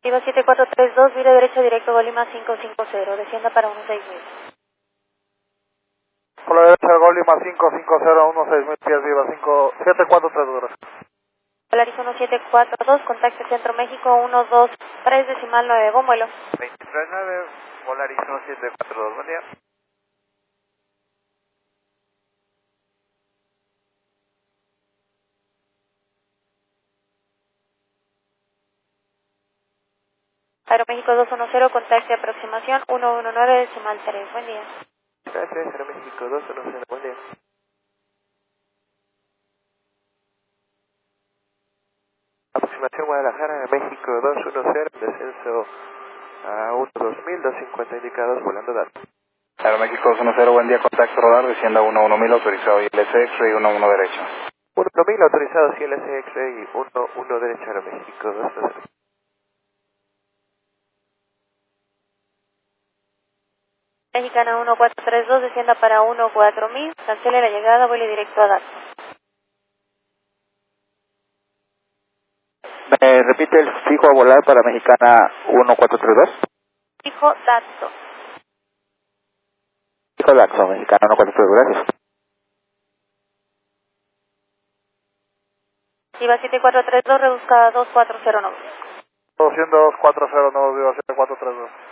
Viva 7432, vire derecha directo Golima 550, descienda para 16000. Por la derecha, Gol Lima 550, 16.000 pies, Viva 7432. Polaris 1742, contacto Centro México 123 decimal 9, buen vuelo. 239, Polaris 1742, buen día. Aeroméxico 210, contacto aproximación 119 decimal 3, buen día. Gracias, Aeroméxico 210, buen día. Aproximación Guadalajara, México 210, descenso a 12050 indicados, volando datos. Aeroméxico 210, buen día, contacto radar, descienda 11000, autorizado ILS X-ray 11 derecho. 1000 autorizados, ILS X-ray 11 derecho, Aeroméxico 210. Mexicana 1432, descienda para 14000, cancele la llegada, vuele directo a Dato. ¿Me repite el fijo a volar para Mexicana 1432? Fijo Dato. Fijo Daxo, Mexicana 1432, gracias. Viva 7432, reduzca a 2409. 200, 409, Viva 7432.